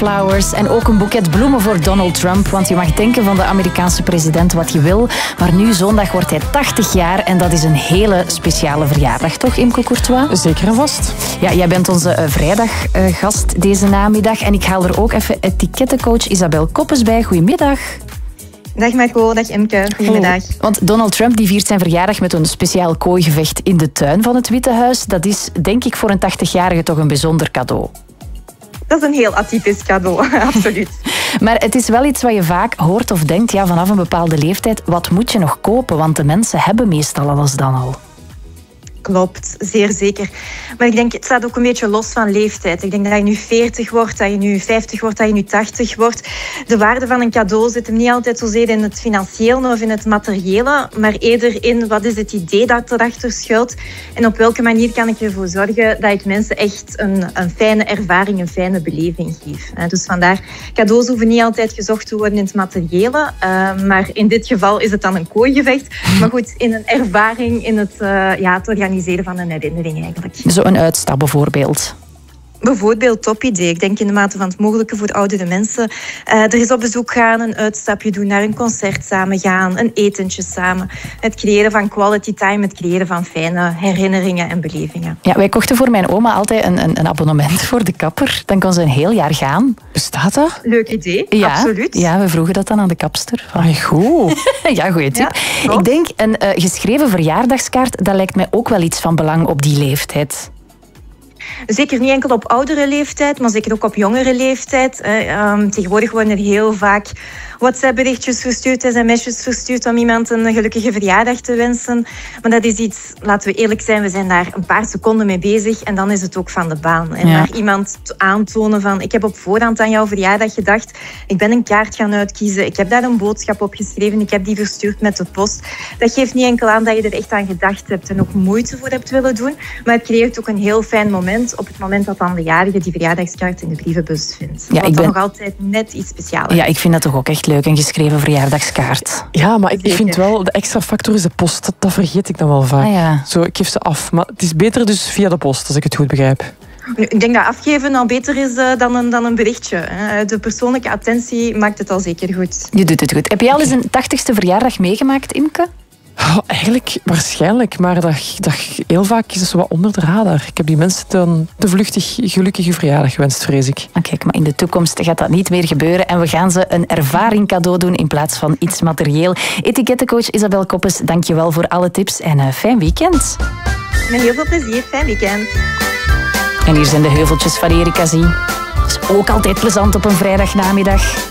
flowers en ook een boeket bloemen voor Donald Trump. Want je mag denken van de Amerikaanse president wat je wil. Maar nu zondag wordt hij 80 jaar en dat is een hele speciale verjaardag, toch, Imke Courtois? Zeker en vast. Ja, jij bent onze vrijdaggast deze namiddag. En ik haal er ook even etikettencoach Isabel Koppes bij. Goedemiddag. Dag Marco, dag Imke. Goedemiddag. Want Donald Trump die viert zijn verjaardag met een speciaal kooigevecht in de tuin van het Witte Huis. Dat is, denk ik, voor een 80-jarige toch een bijzonder cadeau. Dat is een heel atypisch cadeau, absoluut. Maar het is wel iets wat je vaak hoort of denkt, ja, vanaf een bepaalde leeftijd, wat moet je nog kopen? Want de mensen hebben meestal alles dan al. Klopt, zeer zeker. Maar ik denk, het staat ook een beetje los van leeftijd. Ik denk dat je nu 40 wordt, dat je nu 50 wordt, dat je nu 80 wordt. De waarde van een cadeau zit hem niet altijd zozeer in het financiële of in het materiële, maar eerder in wat is het idee dat erachter schuilt en op welke manier kan ik ervoor zorgen dat ik mensen echt een fijne ervaring, een fijne beleving geef. Dus vandaar, cadeaus hoeven niet altijd gezocht te worden in het materiële, maar in dit geval is het dan een kooigevecht. Maar goed, in een ervaring, in het organiseren van een herinnering eigenlijk. Zo een uitstap bijvoorbeeld. Bijvoorbeeld, top idee. Ik denk in de mate van het mogelijke voor oudere mensen. Er is op bezoek gaan, een uitstapje doen, naar een concert samen gaan, een etentje samen. Het creëren van quality time, het creëren van fijne herinneringen en belevingen. Ja, wij kochten voor mijn oma altijd een abonnement voor de kapper. Dan kon ze een heel jaar gaan. Bestaat dat? Leuk idee, ja, absoluut. Ja, we vroegen dat dan aan de kapster. Goed. Ja, goeie tip. Ja, ik denk, een geschreven verjaardagskaart, dat lijkt mij ook wel iets van belang op die leeftijd. Zeker niet enkel op oudere leeftijd, maar zeker ook op jongere leeftijd. Tegenwoordig worden er heel vaak WhatsApp-berichtjes verstuurd, sms'jes verstuurd om iemand een gelukkige verjaardag te wensen. Maar dat is iets, laten we eerlijk zijn, we zijn daar een paar seconden mee bezig en dan is het ook van de baan. En naar iemand aantonen van, ik heb op voorhand aan jouw verjaardag gedacht, ik ben een kaart gaan uitkiezen, ik heb daar een boodschap op geschreven, ik heb die verstuurd met de post. Dat geeft niet enkel aan dat je er echt aan gedacht hebt en ook moeite voor hebt willen doen, maar het creëert ook een heel fijn moment op het moment dat dan de jarige die verjaardagskaart in de brievenbus vindt. Ja, wat dan nog altijd net iets speciaals. Ja, ik vind dat toch ook echt leuk, een geschreven verjaardagskaart. Ja, maar ik vind wel, de extra factor is de post. Dat vergeet ik dan wel vaak. Ah, ja. Zo, ik geef ze af. Maar het is beter dus via de post, als ik het goed begrijp. Ik denk dat afgeven al beter is dan een berichtje. De persoonlijke attentie maakt het al zeker goed. Je doet het goed. Heb je al eens een 80ste verjaardag meegemaakt, Imke? Oh, eigenlijk waarschijnlijk, maar dat heel vaak is het zo wat onder de radar. Ik heb die mensen dan te vluchtig gelukkige verjaardag gewenst, vrees ik. Kijk, maar in de toekomst gaat dat niet meer gebeuren en we gaan ze een ervaring cadeau doen in plaats van iets materieel. Etikettencoach Isabel Koppes, dank je wel voor alle tips en fijn weekend. Met heel veel plezier, fijn weekend. En hier zijn de heuveltjes van Erika Zie. Dat is ook altijd plezant op een vrijdagnamiddag.